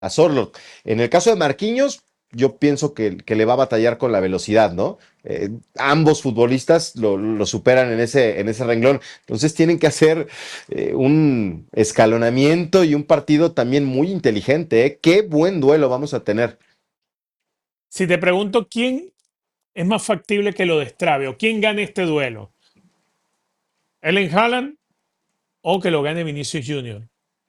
a Sorloth. En el caso de Marquinhos, yo pienso que le va a batallar con la velocidad, ¿no? Ambos futbolistas lo superan en ese renglón. Entonces tienen que hacer un escalonamiento y un partido también muy inteligente, ¿eh? Qué buen duelo vamos a tener. Si te pregunto quién es más factible que lo destrabe o quién gane este duelo, Ellen Haaland o que lo gane Vinicius Junior.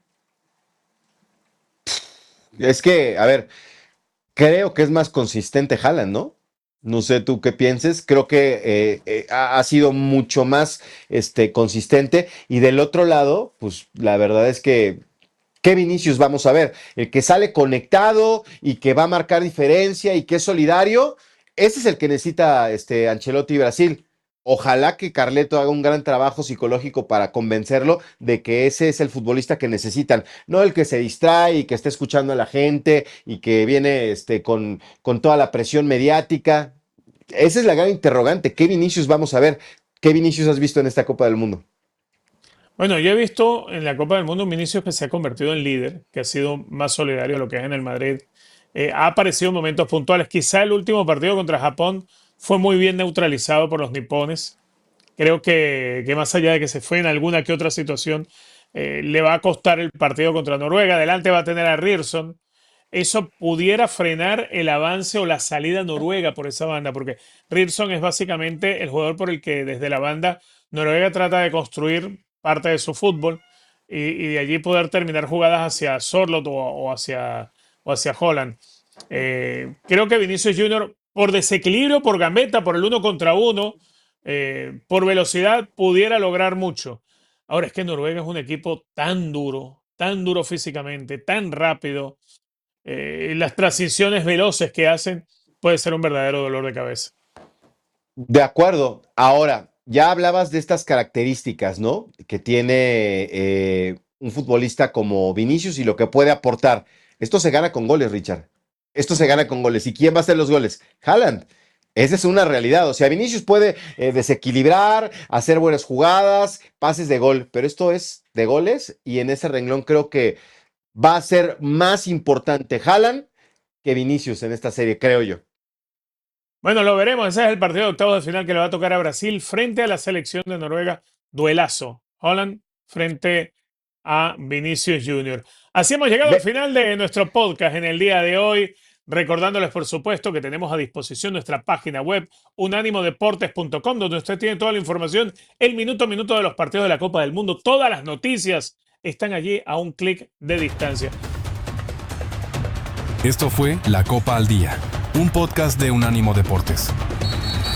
Es que, a ver, creo que es más consistente Haaland, ¿no? No sé tú qué pienses, creo que ha sido mucho más consistente y del otro lado, pues la verdad es que ¿qué Vinicius vamos a ver? El que sale conectado y que va a marcar diferencia y que es solidario, ese es el que necesita Ancelotti y Brasil. Ojalá que Carleto haga un gran trabajo psicológico para convencerlo de que ese es el futbolista que necesitan, no el que se distrae y que está escuchando a la gente y que viene con toda la presión mediática. Esa es la gran interrogante. ¿Qué Vinicius vamos a ver? ¿Qué Vinicius has visto en esta Copa del Mundo? Bueno, yo he visto en la Copa del Mundo un Vinicius que se ha convertido en líder, que ha sido más solidario de lo que es en el Madrid. Ha aparecido en momentos puntuales. Quizá el último partido contra Japón fue muy bien neutralizado por los nipones. Creo que más allá de que se fue en alguna que otra situación, le va a costar el partido contra Noruega. Adelante va a tener a Ryerson. Eso pudiera frenar el avance o la salida noruega por esa banda, porque Ryerson es básicamente el jugador por el que desde la banda Noruega trata de construir parte de su fútbol y de allí poder terminar jugadas hacia Sorloth o hacia Holland. Creo que Vinicius Junior, por desequilibrio, por gambeta, por el uno contra uno, por velocidad, pudiera lograr mucho. Ahora es que Noruega es un equipo tan duro físicamente, tan rápido. Las transiciones veloces que hacen puede ser un verdadero dolor de cabeza. De acuerdo. Ahora, ya hablabas de estas características, ¿no? Que tiene un futbolista como Vinicius y lo que puede aportar. Esto se gana con goles, Richard. Esto se gana con goles. ¿Y quién va a hacer los goles? Haaland. Esa es una realidad. O sea, Vinicius puede desequilibrar, hacer buenas jugadas, pases de gol, pero esto es de goles y en ese renglón creo que va a ser más importante Haaland que Vinicius en esta serie, creo yo. Bueno, lo veremos. Ese es el partido de octavos de final que le va a tocar a Brasil frente a la selección de Noruega. Duelazo. Holland frente a Vinicius Junior. Así hemos llegado al Ve, final de nuestro podcast en el día de hoy. Recordándoles, por supuesto, que tenemos a disposición nuestra página web unánimodeportes.com, donde usted tiene toda la información, el minuto a minuto de los partidos de la Copa del Mundo. Todas las noticias están allí a un clic de distancia. Esto fue La Copa al Día, un podcast de Unánimo Deportes.